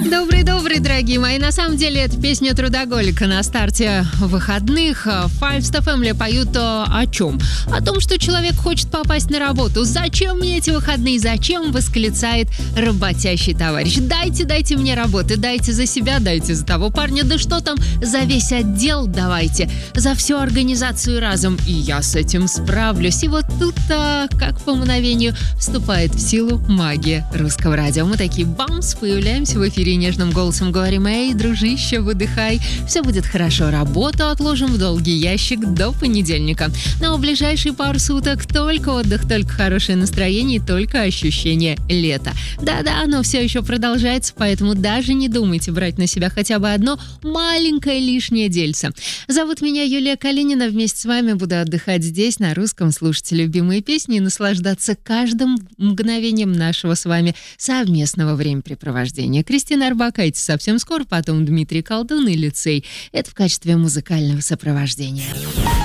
Добрый, дорогие мои. На самом деле, это песня трудоголика на старте выходных. Five Star Family поют о чем? О том, что человек хочет попасть на работу. Зачем мне эти выходные? Зачем? Восклицает работящий товарищ. Дайте мне работы, дайте за себя, дайте за того парня. Да что там, за весь отдел давайте. За всю организацию разом. И я с этим справлюсь. И вот тут-то, как по мгновению, вступает в силу магия русского радио. Мы такие бамс, появляемся в эфире и нежным голосом говорим: эй, дружище, выдыхай, все будет хорошо, работу отложим в долгий ящик до понедельника. Но в ближайшие пару суток только отдых, только хорошее настроение и только ощущение лета. Да-да, оно все еще продолжается, поэтому даже не думайте брать на себя хотя бы одно маленькое лишнее дельце. Зовут меня Юлия Калинина, вместе с вами буду отдыхать здесь, на русском, слушать любимые песни и наслаждаться каждым мгновением нашего с вами совместного времяпрепровождения. Кристина Орбакайте совсем скоро, потом Дмитрий Колдун и Лицей. Это в качестве музыкального сопровождения.